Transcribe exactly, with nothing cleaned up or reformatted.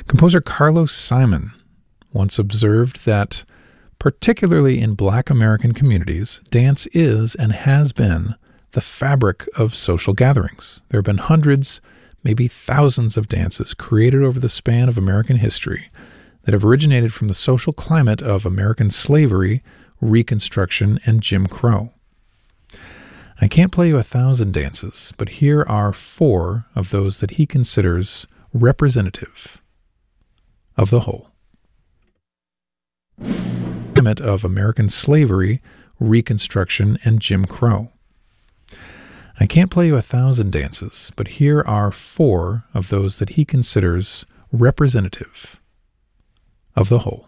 Composer Carlos Simon once observed that, particularly in Black American communities, dance is and has been the fabric of social gatherings. There have been hundreds, maybe thousands of dances created over the span of American history that have originated from the social climate of American slavery, Reconstruction, and Jim Crow. I can't play you a thousand dances, but here are four of those that he considers representative of the whole. Climate of American slavery, Reconstruction, and Jim Crow. I can't play you a thousand dances, but here are four of those that he considers representative of the whole.